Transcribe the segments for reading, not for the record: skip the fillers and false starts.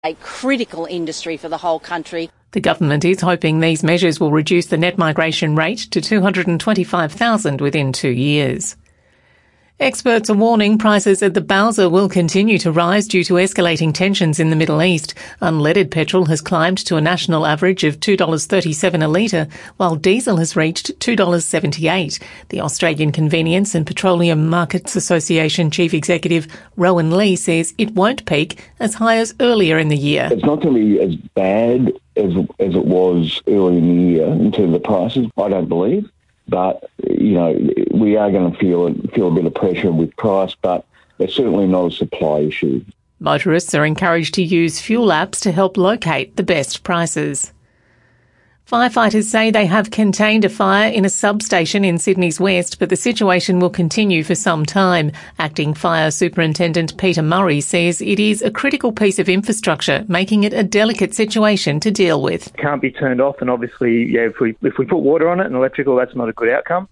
A critical industry for the whole country. The government is hoping these measures will reduce the net migration rate to 225,000 within 2 years. Experts are warning prices at the Bowser will continue to rise due to escalating tensions in the Middle East. Unleaded petrol has climbed to a national average of $2.37 a litre, while diesel has reached $2.78. The Australian Convenience and Petroleum Markets Association Chief Executive Rowan Lee says it won't peak as high as earlier in the year. It's not going to be as bad as it was early in the year in terms of prices, I don't believe. But, we are going to feel a bit of pressure with price, but it's certainly not a supply issue. Motorists are encouraged to use fuel apps to help locate the best prices. Firefighters say they have contained a fire in a substation in Sydney's west, but the situation will continue for some time. Acting Fire Superintendent Peter Murray says it is a critical piece of infrastructure, making it a delicate situation to deal with. It can't be turned off, and obviously, if we put water on it and electrical, that's not a good outcome.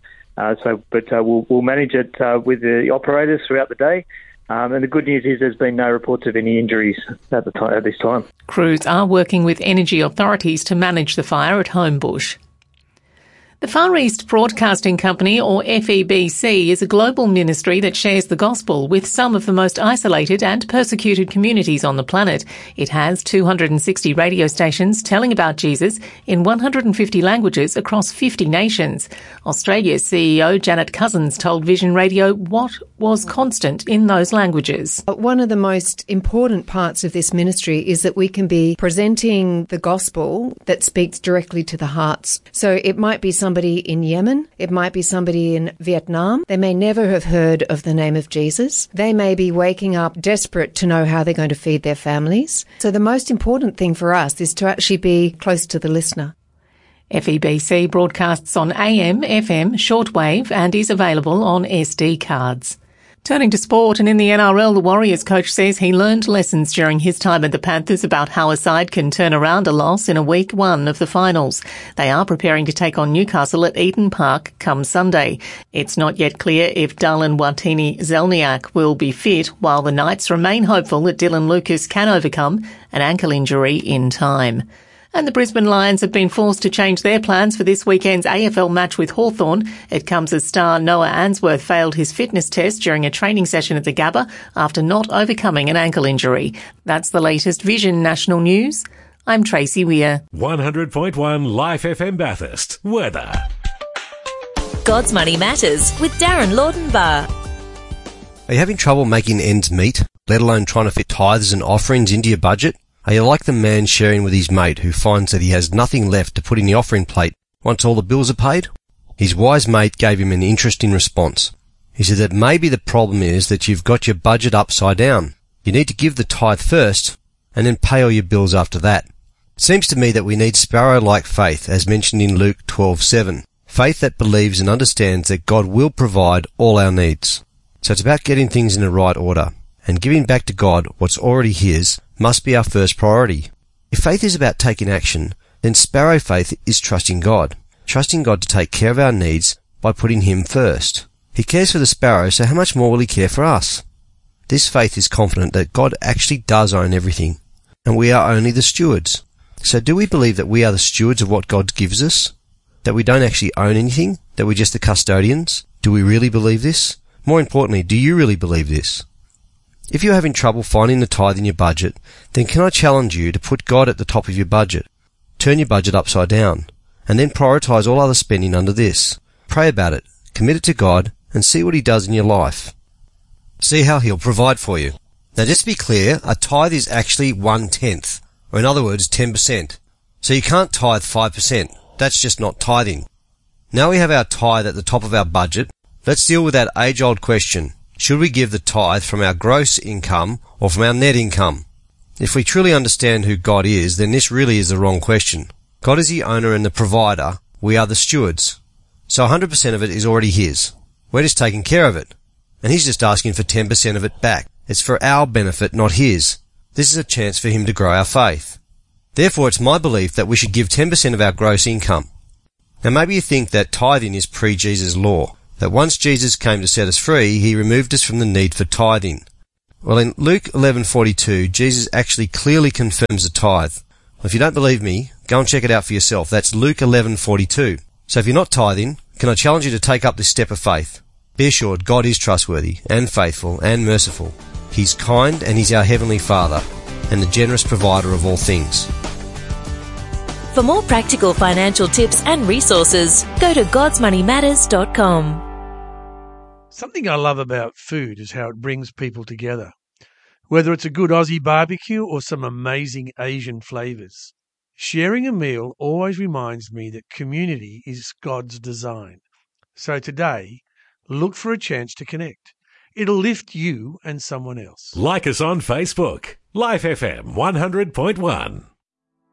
We'll manage it with the operators throughout the day. And the good news is there's been no reports of any injuries at this time. Crews are working with energy authorities to manage the fire at Homebush. The Far East Broadcasting Company, or FEBC, is a global ministry that shares the gospel with some of the most isolated and persecuted communities on the planet. It has 260 radio stations telling about Jesus in 150 languages across 50 nations. Australia's CEO Janet Cousins told Vision Radio what was constant in those languages. One of the most important parts of this ministry is that we can be presenting the gospel that speaks directly to the hearts. So it might be somebody in Yemen, it might be somebody in Vietnam. They may never have heard of the name of Jesus. They may be waking up desperate to know how they're going to feed their families. So the most important thing for us is to actually be close to the listener. FEBC broadcasts on AM, FM, shortwave and is available on SD cards. Turning to sport, and in the NRL, the Warriors coach says he learned lessons during his time at the Panthers about how a side can turn around a loss in a week one of the finals. They are preparing to take on Newcastle at Eden Park come Sunday. It's not yet clear if Darlin Watini-Zelniak will be fit, while the Knights remain hopeful that Dylan Lucas can overcome an ankle injury in time. And the Brisbane Lions have been forced to change their plans for this weekend's AFL match with Hawthorn. It comes as star Noah Answorth failed his fitness test during a training session at the Gabba after not overcoming an ankle injury. That's the latest Vision National News. I'm Tracy Weir. 100.1 Life FM Bathurst. Weather. God's Money Matters with Darren Laudenbar. Are you having trouble making ends meet, let alone trying to fit tithes and offerings into your budget? Are you like the man sharing with his mate who finds that he has nothing left to put in the offering plate once all the bills are paid? His wise mate gave him an interesting response. He said that maybe the problem is that you've got your budget upside down. You need to give the tithe first and then pay all your bills after that. It seems to me that we need sparrow-like faith, as mentioned in Luke 12:7. Faith that believes and understands that God will provide all our needs. So it's about getting things in the right order, and giving back to God what's already His must be our first priority. If faith is about taking action, then sparrow faith is trusting God to take care of our needs by putting Him first. He cares for the sparrow, so how much more will He care for us? This faith is confident that God actually does own everything, and we are only the stewards. So do we believe that we are the stewards of what God gives us? That we don't actually own anything? That we're just the custodians? Do we really believe this? More importantly, do you really believe this? If you're having trouble finding the tithe in your budget, then can I challenge you to put God at the top of your budget? Turn your budget upside down, and then prioritise all other spending under this. Pray about it, commit it to God, and see what He does in your life. See how He'll provide for you. Now just to be clear, a tithe is actually 1/10, or in other words 10%. So you can't tithe 5%. That's just not tithing. Now we have our tithe at the top of our budget. Let's deal with that age-old question. Should we give the tithe from our gross income or from our net income? If we truly understand who God is, then this really is the wrong question. God is the owner and the provider. We are the stewards. So 100% of it is already His. We're just taking care of it. And He's just asking for 10% of it back. It's for our benefit, not His. This is a chance for Him to grow our faith. Therefore, it's my belief that we should give 10% of our gross income. Now maybe you think that tithing is pre-Jesus law, that once Jesus came to set us free, He removed us from the need for tithing. Well, in Luke 11:42, Jesus actually clearly confirms the tithe. If you don't believe me, go and check it out for yourself. That's Luke 11:42. So if you're not tithing, can I challenge you to take up this step of faith? Be assured God is trustworthy and faithful and merciful. He's kind and He's our Heavenly Father and the generous provider of all things. For more practical financial tips and resources, go to godsmoneymatters.com. Something I love about food is how it brings people together. Whether it's a good Aussie barbecue or some amazing Asian flavours. Sharing a meal always reminds me that community is God's design. So today, look for a chance to connect. It'll lift you and someone else. Like us on Facebook. Life FM 100.1.